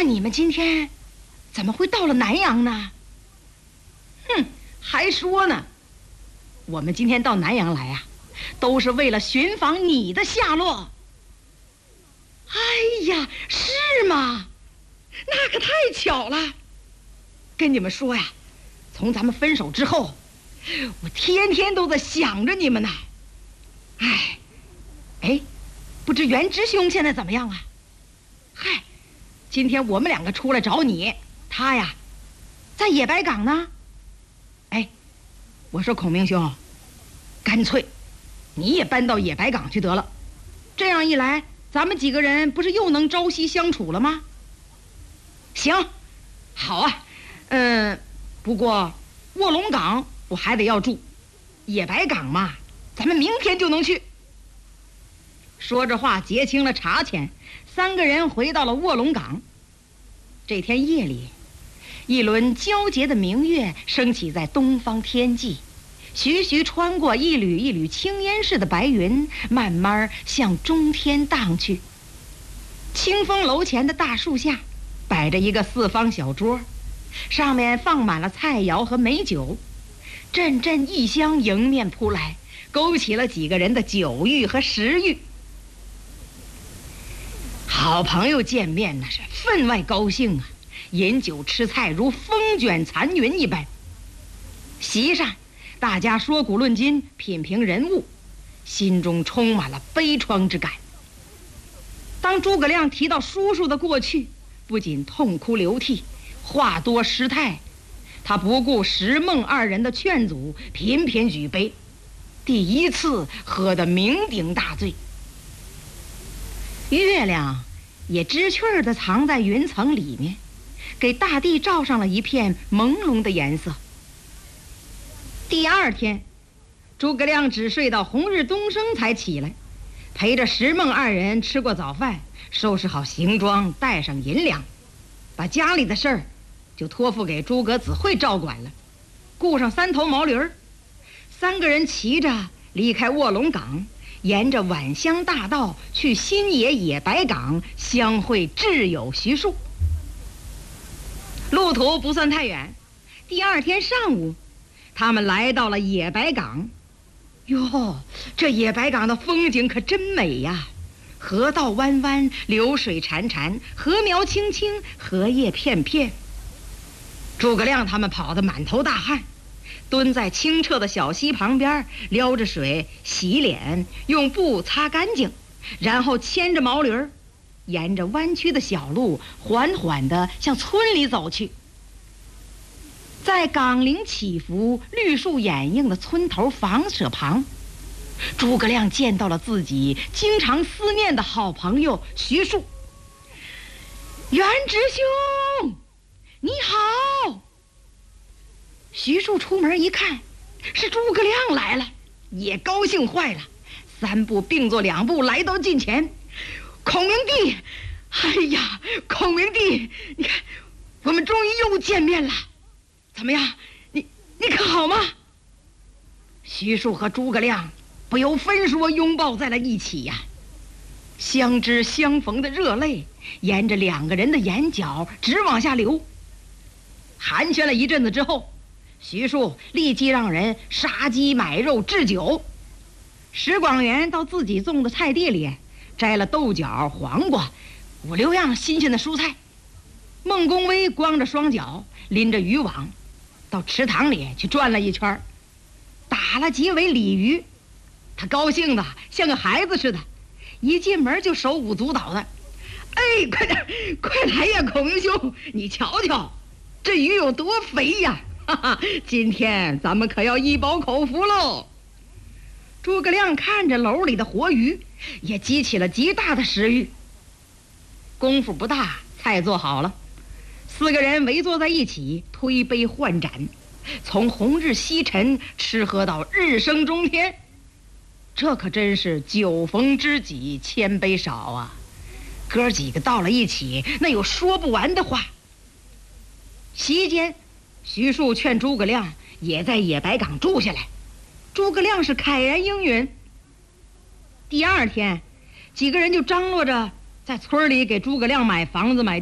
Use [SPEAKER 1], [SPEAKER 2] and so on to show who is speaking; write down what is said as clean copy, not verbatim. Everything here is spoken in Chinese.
[SPEAKER 1] 你们今天怎么会到了南阳呢？哼，还说呢，我们今天到南阳来啊，都是为了寻访你的下落。哎呀，是吗？那可太巧了。跟你们说呀，从咱们分手之后，我天天都在想着你们呢。哎，不知元直兄现在怎么样啊？嗨，今天我们两个出来找你，他呀，在野白港呢。哎，我说孔明兄，干脆你也搬到野白港去得了，这样一来，咱们几个人不是又能朝夕相处了吗？行，好啊。不过卧龙岗我还得要住，野白港嘛，咱们明天就能去。说着话，结清了茶钱，三个人回到了卧龙岗。这天夜里，一轮皎洁的明月升起在东方天际，徐徐穿过一缕一缕青烟似的白云，慢慢向中天荡去。清风楼前的大树下摆着一个四方小桌，上面放满了菜肴和美酒，阵阵异香迎面扑来，勾起了几个人的酒欲和食欲。好朋友见面那是分外高兴啊，饮酒吃菜如风卷残云一般。席上大家说古论今，品评人物，心中充满了悲怆之感。当诸葛亮提到叔叔的过去，不仅痛哭流涕，话多失态，他不顾石孟二人的劝阻，频频举杯，第一次喝得酩酊大醉。月亮也知趣儿地藏在云层里面，给大地照上了一片朦胧的颜色。第二天，诸葛亮只睡到红日东升才起来，陪着石孟二人吃过早饭，收拾好行装，带上银两，把家里的事儿就托付给诸葛子慧照管了，雇上3头毛驴儿，三个人骑着离开卧龙岗，沿着宛乡大道去新野白港相会挚友徐庶。路途不算太远，第二天上午，他们来到了野白港。哟，这野白港的风景可真美呀！河道弯弯，流水潺潺，禾苗青青，荷叶片片。诸葛亮他们跑得满头大汗，蹲在清澈的小溪旁边，撩着水洗脸，用布擦干净，然后牵着毛驴儿，沿着弯曲的小路缓缓地向村里走去。在岗铃起伏、绿树掩映的村头房舍旁，诸葛亮见到了自己经常思念的好朋友徐庶。元直兄，你好！徐庶出门一看，是诸葛亮来了，也高兴坏了，3步并作2步来到近前。孔明弟，哎呀，孔明弟，你看，我们终于又见面了。怎么样？你可好吗？徐庶和诸葛亮不由分说拥抱在了一起呀，相知相逢的热泪沿着2个人的眼角直往下流。寒暄了一阵子之后，徐庶立即让人杀鸡买肉置酒。石广元到自己种的菜地里摘了豆角、黄瓜5、6样新鲜的蔬菜。孟公威光着双脚，拎着渔网到池塘里去转了一圈，打了几尾鲤鱼。他高兴的像个孩子似的，一进门就手舞足蹈的。哎，快来呀，孔明兄，你瞧瞧，这鱼有多肥呀！哈哈，今天咱们可要一饱口福喽。诸葛亮看着篓里的活鱼，也激起了极大的食欲。功夫不大，菜做好了，4个人围坐在一起，推杯换盏，从红日西沉吃喝到日升中天。这可真是酒逢知己千杯少啊！哥几个到了一起，那有说不完的话。席间，徐庶劝诸葛亮也在野白港住下来，诸葛亮是慨然应允。第二天，几个人就张罗着在村里给诸葛亮买房子买